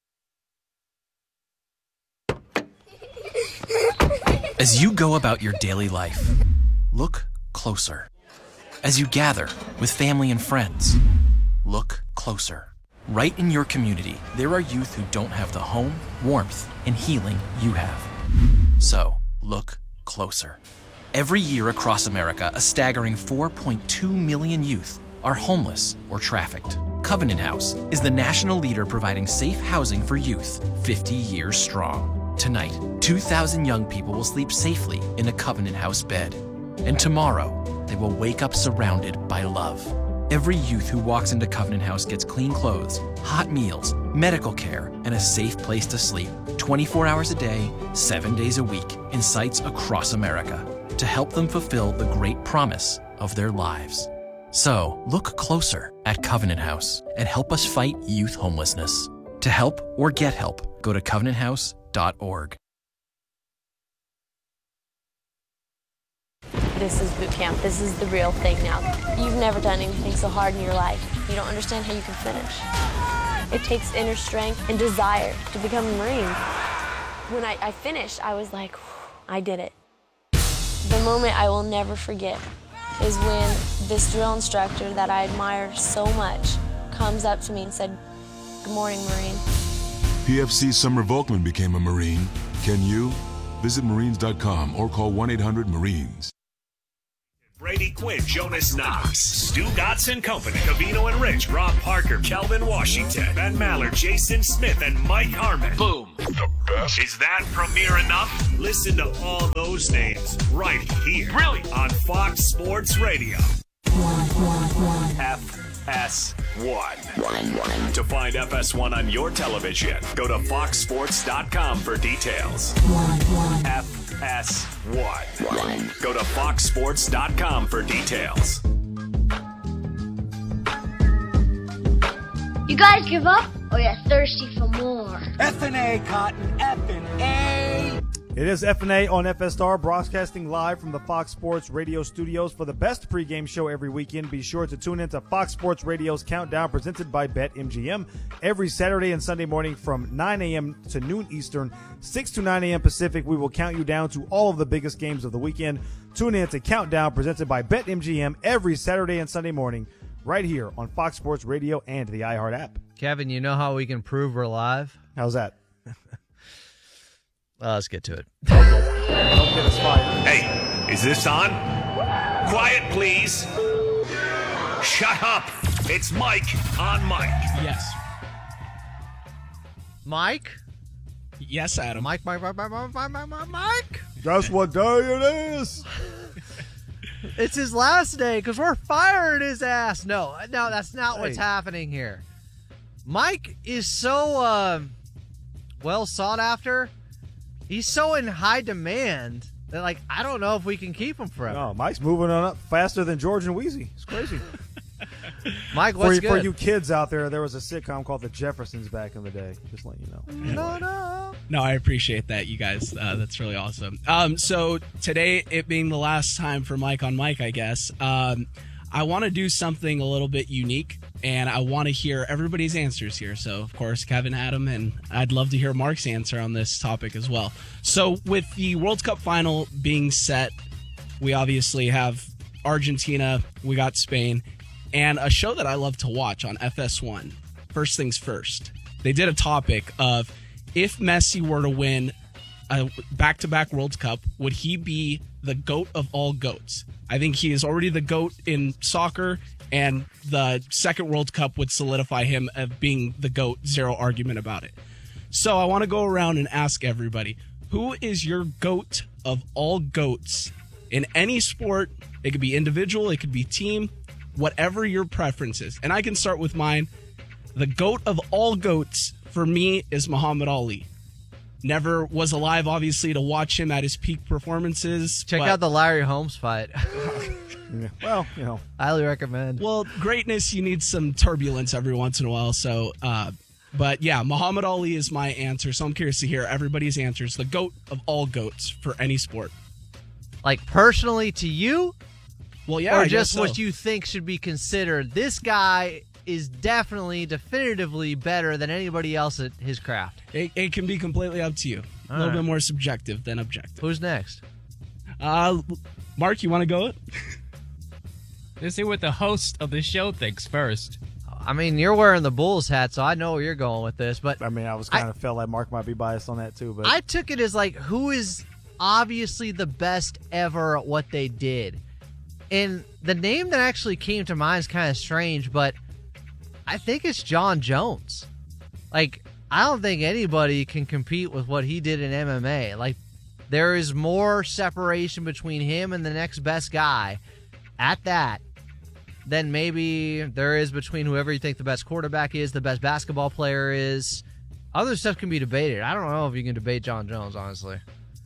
As you go about your daily life, look closer. As you gather with family and friends, look closer. Right in your community, there are youth who don't have the home, warmth, and healing you have. So, look closer. Every year across America, a staggering 4.2 million youth are homeless or trafficked. Covenant House is the national leader providing safe housing for youth 50 years strong. Tonight, 2,000 young people will sleep safely in a Covenant House bed. And tomorrow, they will wake up surrounded by love. Every youth who walks into Covenant House gets clean clothes, hot meals, medical care, and a safe place to sleep 24 hours a day, 7 days a week in sites across America to help them fulfill the great promise of their lives. So, look closer at Covenant House and help us fight youth homelessness. To help or get help, go to covenanthouse.org. This is boot camp. This is the real thing now. You've never done anything so hard in your life. You don't understand how you can finish. It takes inner strength and desire to become a Marine. When I finished, I was like, I did it. The moment I will never forget is when this drill instructor that I admire so much comes up to me and said, "Good morning, Marine." PFC Summer Volkman became a Marine. Can you? Visit Marines.com or call 1-800-MARINES. Brady Quinn, Jonas Knox, Stu Gotts & Company, Cavino and Rich, Rob Parker, Kelvin Washington, Ben Maller, Jason Smith, and Mike Harmon. Boom. The best. Is that premiere enough? Listen to all those names right here. Brilliant. On Fox Sports Radio. FS1. To find FS1 on your television, go to foxsports.com for details. FS1. Go to foxsports.com for details. You guys give up, or you're thirsty for more? F&A, Cotton, F&A. It is F&A on FSR, broadcasting live from the Fox Sports Radio studios for the best pregame show every weekend. Be sure to tune in to Fox Sports Radio's Countdown, presented by BetMGM, every Saturday and Sunday morning from 9 a.m. to noon Eastern, 6 to 9 a.m. Pacific. We will count you down to all of the biggest games of the weekend. Tune in to Countdown, presented by BetMGM, every Saturday and Sunday morning, right here on Fox Sports Radio and the iHeart app. Kevin, you know how we can prove we're live? How's that? Let's get to it. Don't get us fired. Hey, is this on? Quiet, please. Shut up. It's Mike on Mike. Yes. Mike? Yes, Adam. Mike. Guess what day it is? It's his last day because we're firing his ass. No, that's not what's happening here. Mike is so well sought after. He's so in high demand that, like, I don't know if we can keep him forever. No, Mike's moving on up faster than George and Wheezy. It's crazy. Mike, what's good? For you kids out there, there was a sitcom called The Jeffersons back in the day. Just letting you know. Anyway. No, I appreciate that, you guys. That's really awesome. So today, it being the last time for Mike on Mike, I guess, I want to do something a little bit unique, and I want to hear everybody's answers here. So, of course, Kevin, Adam, and I'd love to hear Mark's answer on this topic as well. So, with the World Cup final being set, we obviously have Argentina, we got Spain, and a show that I love to watch on FS1, First Things First. They did a topic of, if Messi were to win a back-to-back World Cup, would he be the GOAT of all GOATs? I think he is already the GOAT in soccer, and the second World Cup would solidify him as being the GOAT, zero argument about it. So I want to go around and ask everybody, who is your GOAT of all GOATs in any sport? It could be individual, it could be team, whatever your preference is. And I can start with mine. The GOAT of all GOATs for me is Muhammad Ali. Never was alive, obviously, to watch him at his peak performances. Check out the Larry Holmes fight. Well, you know. Highly recommend. Well, greatness, you need some turbulence every once in a while. So, but yeah, Muhammad Ali is my answer. So I'm curious to hear everybody's answers. The GOAT of all GOATs for any sport. Like personally to you? Well, yeah. Or I just guess what so. you think should be considered. This guy is definitely, definitively better than anybody else at his craft. It can be completely up to you. A little bit more subjective than objective. Who's next? Mark, you want to go? Let's see what the host of the show thinks first. I mean, you're wearing the Bulls hat, so I know where you're going with this. But I mean, I was kind of felt like Mark might be biased on that too. But I took it as like, who is obviously the best ever at what they did? And the name that actually came to mind is kind of strange, but I think it's John Jones. Like, I don't think anybody can compete with what he did in MMA. Like, there is more separation between him and the next best guy at that than maybe there is between whoever you think the best quarterback is, the best basketball player is. Other stuff can be debated. I don't know if you can debate John Jones, honestly.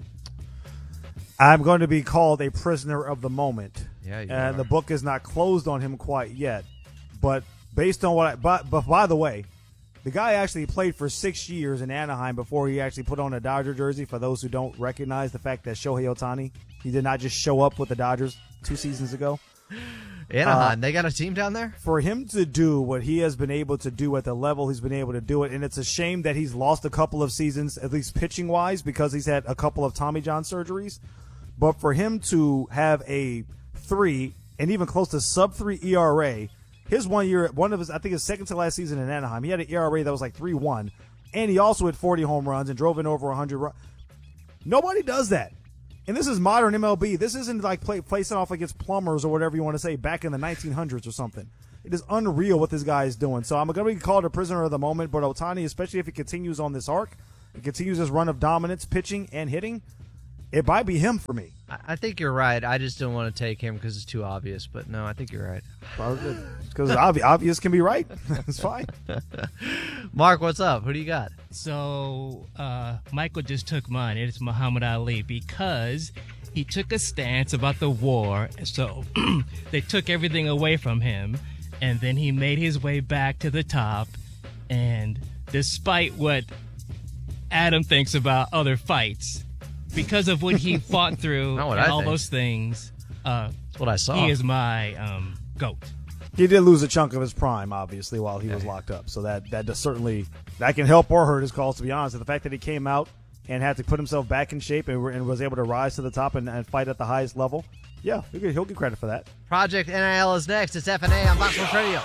I'm going to be called a prisoner of the moment. Yeah, you and are. the book is not closed on him quite yet. But based on what but by the way, the guy actually played for 6 years in Anaheim before he actually put on a Dodger jersey. For those who don't recognize the fact that Shohei Ohtani, he did not just show up with the Dodgers 2 seasons ago. Anaheim, they got a team down there? For him to do what he has been able to do at the level he's been able to do it, and it's a shame that he's lost a couple of seasons, at least pitching-wise, because he's had a couple of Tommy John surgeries. But for him to have a 3 and even close to sub-3 ERA. His 1 year, I think his second to last season in Anaheim, he had an ERA that was like 3.1, and he also hit 40 home runs and drove in over 100 runs. Nobody does that. And this is modern MLB. This isn't like placing off against plumbers or whatever you want to say back in the 1900s or something. It is unreal what this guy is doing. So I'm going to be called a prisoner of the moment, but Ohtani, especially if he continues on this arc, and continues his run of dominance, pitching and hitting, it might be him for me. I think you're right. I just don't want to take him because it's too obvious. But no, I think you're right. Because obvious can be right. It's fine. Mark, what's up? Who do you got? So Michael just took mine. It's Muhammad Ali because he took a stance about the war. So they took everything away from him, and then he made his way back to the top. And despite what Adam thinks about other fights, because of what he fought through and all those things, that's what I saw. He is my GOAT. He did lose a chunk of his prime, obviously, while he was locked up. So that does certainly that can help or hurt his cause, to be honest. And the fact that he came out and had to put himself back in shape and was able to rise to the top and fight at the highest level, yeah, he'll get credit for that. Project NIL is next. It's FNA on Fox Sports Radio.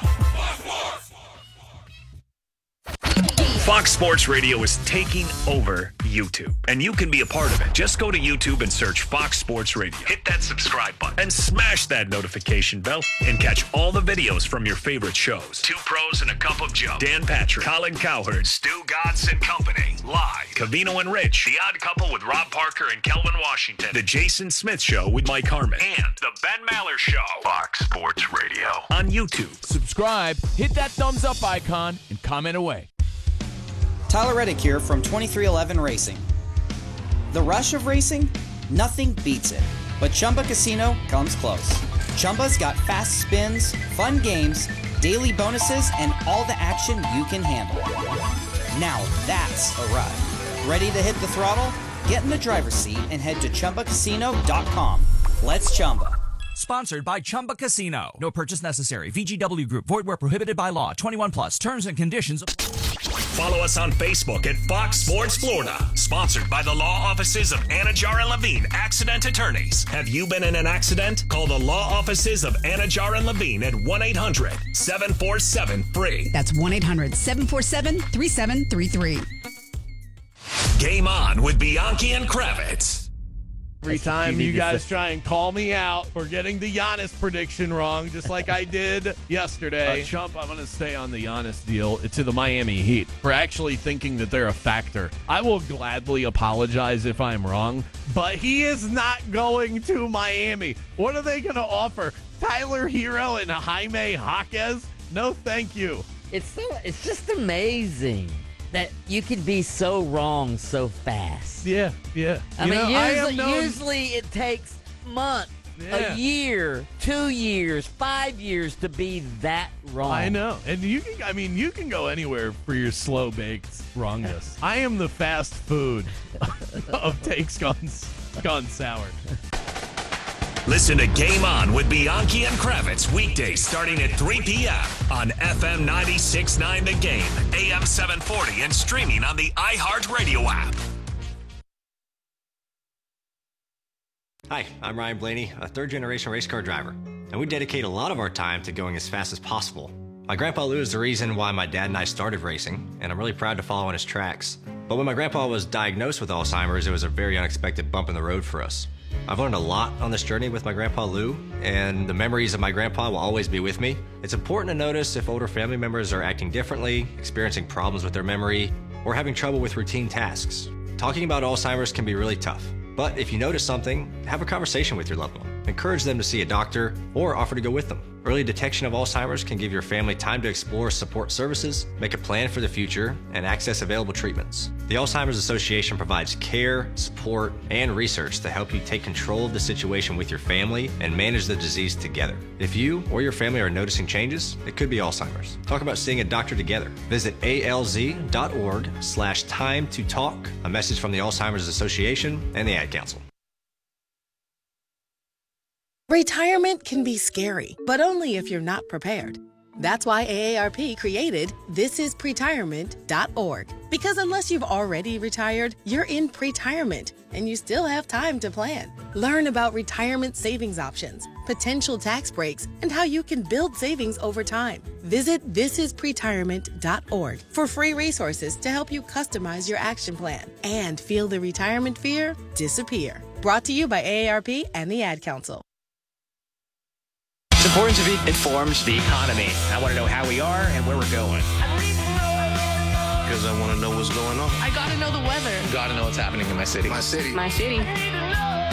Fox Sports Radio is taking over YouTube, and you can be a part of it. Just go to YouTube and search Fox Sports Radio. Hit that subscribe button and smash that notification bell and catch all the videos from your favorite shows. Two Pros and a Cup of Joe, Dan Patrick, Colin Cowherd, Stu Godson and Company, live, Covino and Rich, The Odd Couple with Rob Parker and Kelvin Washington, The Jason Smith Show with Mike Harmon, and The Ben Maller Show. Fox Sports Radio on YouTube. Subscribe, hit that thumbs up icon, and comment away. Tyler Reddick here from 2311 Racing. The rush of racing? Nothing beats it. But Chumba Casino comes close. Chumba's got fast spins, fun games, daily bonuses, and all the action you can handle. Now that's a ride. Ready to hit the throttle? Get in the driver's seat and head to ChumbaCasino.com. Let's Chumba. Sponsored by Chumba Casino. No purchase necessary. VGW Group. Void where prohibited by law. 21 plus. Terms and conditions. Follow us on Facebook at Fox Sports Florida. Sponsored by the law offices of Anajar and Levine, accident attorneys. Have you been in an accident? Call the law offices of Anajar and Levine at 1-800-747-FREE. That's 1-800-747-3733. Game on with Bianchi and Kravitz. Every time you guys try and call me out for getting the Giannis prediction wrong, just like I did yesterday. Chump, I'm going to stay on the Giannis deal to the Miami Heat for actually thinking that they're a factor. I will gladly apologize if I'm wrong, but he is not going to Miami. What are they going to offer? Tyler Hero and Jaime Jaquez? No, thank you. It's just amazing that you could be so wrong so fast. Yeah. I mean, usually it takes months, a year, 2 years, 5 years to be that wrong. I know. And you can go anywhere for your slow baked wrongness. I am the fast food of takes gone sour. Listen to Game On with Bianchi and Kravitz weekdays starting at 3 p.m. on FM 96.9 The Game, AM 740, and streaming on the iHeartRadio app. Hi, I'm Ryan Blaney, a third-generation race car driver, and we dedicate a lot of our time to going as fast as possible. My grandpa Lou is the reason why my dad and I started racing, and I'm really proud to follow in his tracks. But when my grandpa was diagnosed with Alzheimer's, it was a very unexpected bump in the road for us. I've learned a lot on this journey with my grandpa Lou, and the memories of my grandpa will always be with me. It's important to notice if older family members are acting differently, experiencing problems with their memory, or having trouble with routine tasks. Talking about Alzheimer's can be really tough, but if you notice something, have a conversation with your loved one. Encourage them to see a doctor or offer to go with them. Early detection of Alzheimer's can give your family time to explore support services, make a plan for the future, and access available treatments. The Alzheimer's Association provides care, support, and research to help you take control of the situation with your family and manage the disease together. If you or your family are noticing changes, it could be Alzheimer's. Talk about seeing a doctor together. Visit alz.org/time to talk. A message from the Alzheimer's Association and the Ad Council. Retirement can be scary, but only if you're not prepared. That's why AARP created thisispretirement.org. Because unless you've already retired, you're in pretirement, and you still have time to plan. Learn about retirement savings options, potential tax breaks, and how you can build savings over time. Visit thisispretirement.org for free resources to help you customize your action plan and feel the retirement fear disappear. Brought to you by AARP and the Ad Council. It's important to be informs the economy. I want to know how we are and where we're going. Because I want to know what's going on. I got to know the weather. Got to know what's happening in my city. My city. My city.